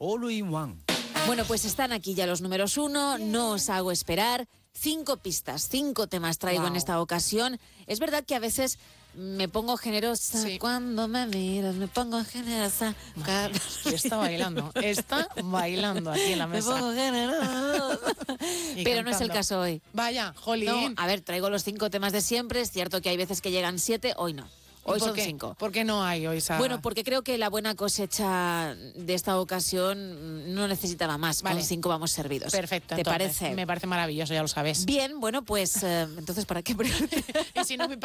All in One. Bueno, pues están aquí ya los números 1, no os hago esperar. 5 pistas, 5 temas traigo en esta ocasión. Es verdad que a veces me pongo generosa. Sí. Cuando me miras me pongo generosa. Está bailando aquí en la Me mesa. pongo generosa. Y Pero no es el cantando. caso hoy. Vaya, jolín. No, a ver, traigo los 5 temas de siempre. Es cierto que hay veces que llegan 7, hoy no. Hoy ¿Por son qué? 5. ¿Por qué no hay hoy esa...? Bueno, porque creo que la buena cosecha de esta ocasión no necesitaba más. Vale. Con 5 vamos servidos. Perfecto, ¿Te entonces, parece? Me parece maravilloso, ya lo sabes. Bien, bueno, pues entonces, ¿para qué? Y si no,